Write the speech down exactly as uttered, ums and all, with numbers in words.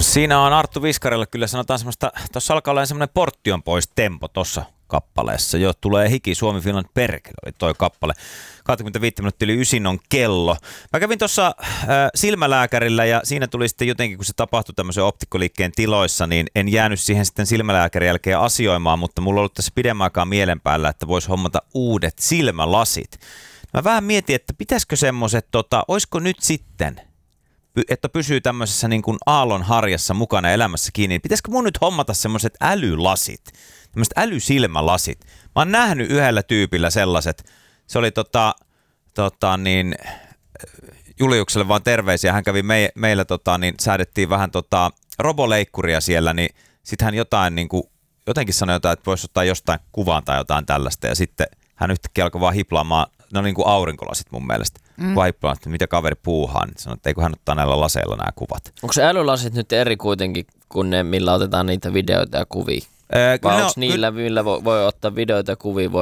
Siinä on Arttu Viskarelle kyllä sanotaan semmoista, tuossa alkaa olla semmoinen porttion pois tempo tuossa kappaleessa. Jo tulee hiki, Suomi Finland perkele oli toi kappale. kaksikymmentäviisi minuuttia yli ysin on kello. Mä kävin tuossa äh, silmälääkärillä ja siinä tuli sitten jotenkin, kun se tapahtui tämmöisen optikkoliikkeen tiloissa, niin en jäänyt siihen sitten silmälääkärin jälkeen asioimaan, mutta mulla on ollut tässä pidemmän aikaa mielen päällä, että voisi hommata uudet silmälasit. Mä vähän mietin, että pitäisikö semmoiset, tota, olisiko nyt sitten, että pysyy tämmöisessä niin kuin aallonharjassa mukana elämässä kiinni, niin pitäisikö mun nyt hommata semmoiset älylasit, tämmöiset älysilmälasit. Mä oon nähnyt yhdellä tyypillä sellaiset, se oli tota, tota niin, Juliukselle vaan terveisiä, hän kävi me, meillä, tota, niin säädettiin vähän tota, roboleikkuria siellä, niin sit hän jotain, niin kuin, jotenkin sanoi jotain, että voisi ottaa jostain kuvan tai jotain tällaista, ja sitten hän yhtäkkiä alkoi vaan hiplaamaan, ne on niin kuin aurinkolasit mun mielestä, mm. kun hiplaamaan, että mitä kaveri puuhaa, niin sanoi, että eikö hän ottaa näillä laseilla nämä kuvat. Onko se älylasit nyt eri kuitenkin kuin ne, millä otetaan niitä videoita ja kuvia? Öö, Vai onko niillä, millä voi, voi ottaa videoita ja kuvia,